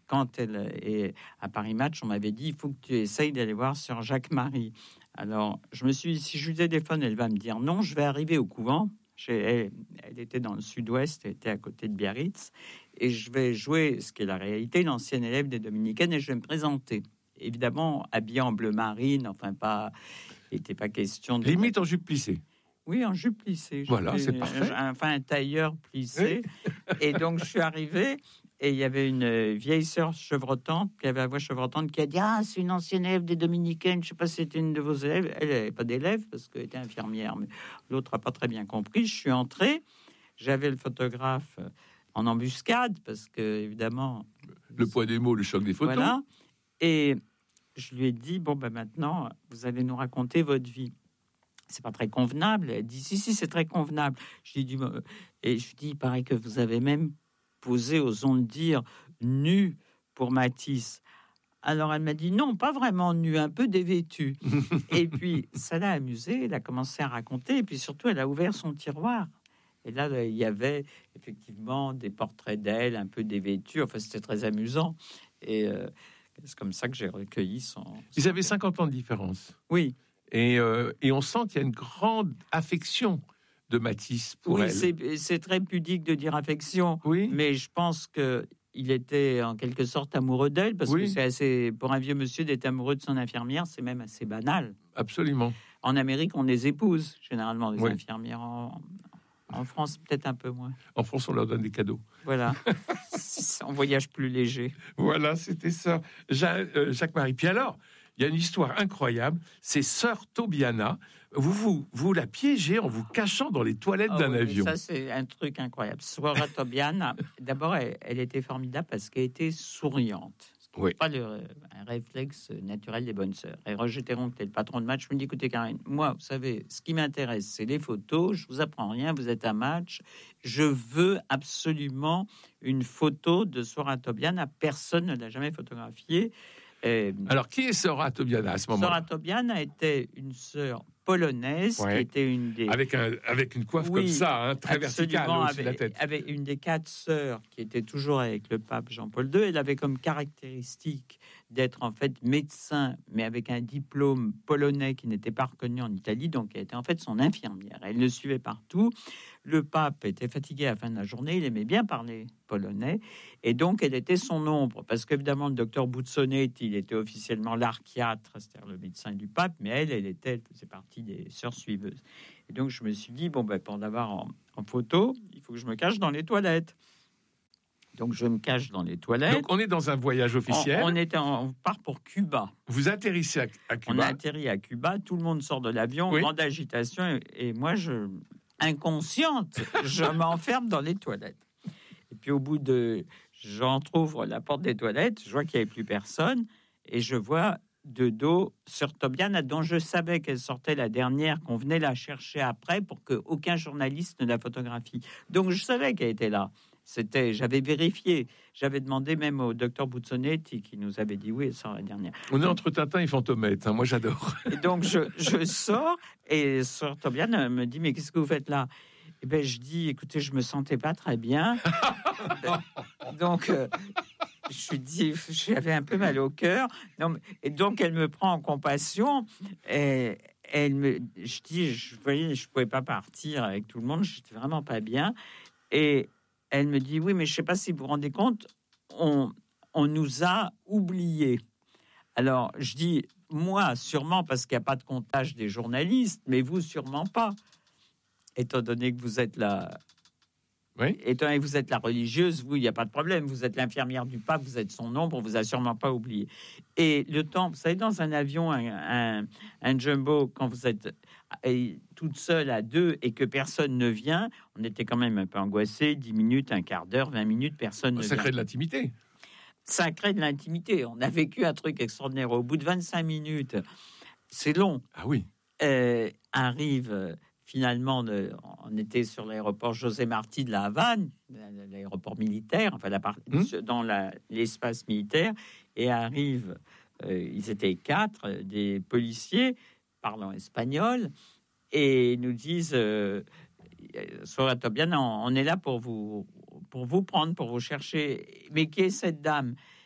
quand elle est à Paris Match, on m'avait dit, il faut que tu essayes d'aller voir Sœur Jacques-Marie. Alors, je me suis dit, si je lui téléphone, elle va me dire non, je vais arriver au couvent. Elle était dans le sud-ouest, elle était à côté de Biarritz, et je vais jouer, ce qui est la réalité, l'ancienne élève des Dominicaines, et je vais me présenter. Évidemment, habillé en bleu marine, enfin pas, il n'était pas question de... Limite en jupe plissée. Oui, en jupe plissée. Voilà, c'est parfait. Enfin, un tailleur plissé. Oui. Et donc, je suis arrivé, et il y avait une vieille sœur chevrotante, qui avait la voix chevrotante, qui a dit « Ah, c'est une ancienne élève des Dominicaines, je ne sais pas si c'était une de vos élèves. » Elle n'avait pas d'élève, parce qu'elle était infirmière, mais l'autre n'a pas très bien compris. Je suis entré, j'avais le photographe en embuscade, parce que, évidemment... Le poids des mots, le choc des photos. Voilà. Et je lui ai dit « Bon, ben maintenant, vous allez nous raconter votre vie. » C'est pas très convenable. Elle dit si, c'est très convenable. Je lui dis et je lui dis, il paraît que vous avez même posé, osons le dire, nu pour Matisse. Alors elle m'a dit non, pas vraiment nu, un peu dévêtue. Et puis ça l'a amusée. Elle a commencé à raconter. Et puis surtout, elle a ouvert son tiroir. Et là, il y avait effectivement des portraits d'elle, un peu dévêtue. Enfin, c'était très amusant. Et c'est comme ça que j'ai recueilli son... Ils avaient 50 ans de différence. Oui. Et on sent qu'il y a une grande affection de Matisse pour elle. C'est très pudique de dire affection, oui. Mais je pense qu'il était en quelque sorte amoureux d'elle, parce que c'est assez, pour un vieux monsieur d'être amoureux de son infirmière, c'est même assez banal. Absolument. En Amérique, on les épouse généralement, les infirmières. En France, peut-être un peu moins. En France, on leur donne des cadeaux. Voilà. On voyage plus léger. Voilà, c'était ça. Jacques-Marie. Puis alors, il y a une histoire incroyable. C'est Sœur Tobiana. Vous la piégez en vous cachant dans les toilettes d'un avion. Ça, c'est un truc incroyable. Sœur Tobiana, d'abord, elle était formidable parce qu'elle était souriante. Oui. Pas un réflexe naturel des bonnes sœurs. Et Roger Théron, qui était le patron de Match, me dit, écoutez Karine, moi, vous savez, ce qui m'intéresse, c'est les photos. Je vous apprends rien, vous êtes à Match. Je veux absolument une photo de Sœur Tobiana. Personne ne l'a jamais photographiée. Alors, qui est Sœur Tobiana à ce moment-là? Sœur Tobiana était une sœur polonaise qui était une des... Avec une coiffe comme ça, très verticale au-dessus de la tête. Avec une des 4 sœurs qui était toujours avec le pape Jean-Paul II. Elle avait comme caractéristique d'être en fait médecin, mais avec un diplôme polonais qui n'était pas reconnu en Italie, donc elle était en fait son infirmière. Elle le suivait partout. Le pape était fatigué à la fin de la journée, il aimait bien parler polonais, et donc elle était son ombre, parce qu'évidemment le docteur Buzzonnetti, il était officiellement l'archiatre, c'est-à-dire le médecin du pape, mais elle faisait partie des sœurs suiveuses. Et donc je me suis dit, pour l'avoir en photo, il faut que je me cache dans les toilettes. Donc je me cache dans les toilettes. Donc on est dans un voyage officiel. On part pour Cuba. Vous atterrissez à Cuba. On a atterri à Cuba, tout le monde sort de l'avion, grande agitation, et moi, inconsciente, je m'enferme dans les toilettes. Et puis j'entrouvre la porte des toilettes, je vois qu'il n'y avait plus personne, et je vois de dos Sœur Tobiana, dont je savais qu'elle sortait la dernière, qu'on venait la chercher après pour qu'aucun journaliste ne la photographie. Donc je savais qu'elle était là. J'avais vérifié, j'avais demandé même au docteur Buzzonnetti qui nous avait dit oui, elle sort la dernière. On est entre Tintin et Fantomette, moi j'adore. Et donc je sors et Sœur Tobiana me dit mais qu'est-ce que vous faites là? Et ben je dis écoutez, je me sentais pas très bien, donc je lui dis j'avais un peu mal au cœur. Et donc elle me prend en compassion et je dis je pouvais pas partir avec tout le monde, j'étais vraiment pas bien. Et elle me dit, oui, mais je ne sais pas si vous vous rendez compte, on nous a oubliés. Alors, je dis, moi, sûrement, parce qu'il n'y a pas de comptage des journalistes, mais vous, sûrement pas. Étant donné que vous êtes la religieuse, vous, il n'y a pas de problème. Vous êtes l'infirmière du pape, vous êtes son ombre, on ne vous a sûrement pas oublié. Et le temps, vous savez, dans un avion, un jumbo, quand vous êtes toute seule à deux et que personne ne vient, on était quand même un peu angoissés, 10 minutes, un quart d'heure, 20 minutes, personne ne vient. Ça crée de l'intimité. Ça crée de l'intimité. On a vécu un truc extraordinaire. Au bout de 25 minutes, c'est long. Ah oui. Arrive... Finalement, on était sur l'aéroport José Martí de la Havane, l'aéroport militaire, enfin dans l'espace militaire, et arrivent, ils étaient 4, des policiers parlant espagnol, et nous disent, Sœur Tobiana, on est là pour vous prendre, pour vous chercher. Mais qui est cette dame?